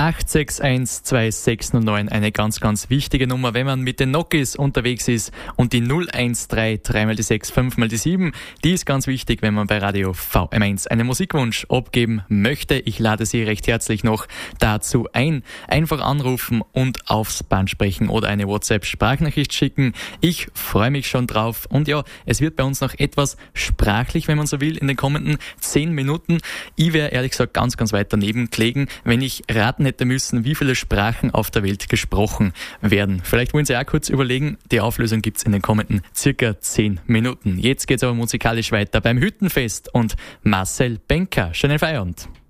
861 2609, eine ganz, ganz wichtige Nummer, wenn man mit den Nokis unterwegs ist, und die 013 3 mal die 6 5 mal die 7, die ist ganz wichtig, wenn man bei Radio VM1 einen Musikwunsch abgeben möchte. Ich lade Sie recht herzlich noch dazu ein. Einfach anrufen und aufs Band sprechen oder eine WhatsApp-Sprachnachricht schicken. Ich freue mich schon drauf, und ja, es wird bei uns noch etwas sprachlich, wenn man so will, in den kommenden 10 Minuten. Ich wäre ehrlich gesagt ganz, ganz weit daneben gelegen, wenn ich raten hätte müssen, wie viele Sprachen auf der Welt gesprochen werden. Vielleicht wollen Sie auch kurz überlegen. Die Auflösung gibt's in den kommenden circa 10 Minuten. Jetzt geht's aber musikalisch weiter beim Hüttenfest und Marcel Benker. Schönen Feierabend.